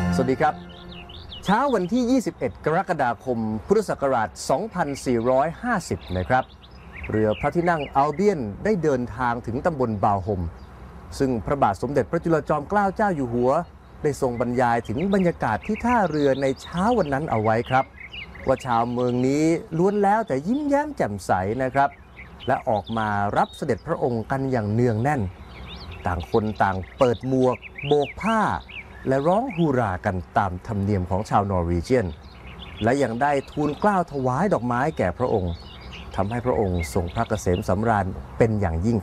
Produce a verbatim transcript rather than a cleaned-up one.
สวัสดีครับเช้าวันที่ ยี่สิบเอ็ด กรกฎาคม พุทธศักราช สองพันสี่ร้อยห้าสิบ นะครับเรือพระที่นั่งอัลเบียนได้เดินทางถึงตำบลบาวฮมซึ่งพระบาทสมเด็จพระจุลจอมเกล้าเจ้าอยู่หัวได้ทรงบรรยายถึงบรรยากาศที่ท่าเรือในเช้าวันนั้นเอาไว้ครับว่าชาวเมืองนี้ล้วนแล้วแต่ยิ้มแย้มแจ่มใสนะครับและออกมารับเสด็จพระองค์กันอย่างเนืองแน่นต่างคนต่างเปิดหมวกโบกผ้าและร้องฮูรากันตามธรรมเนียมของชาวนอร์วีเจียนและยังได้ทูลเกล้าถวายดอกไม้แก่พระองค์ทำให้พระองค์ทรงพระเกษมสำราญเป็นอย่างยิ่ง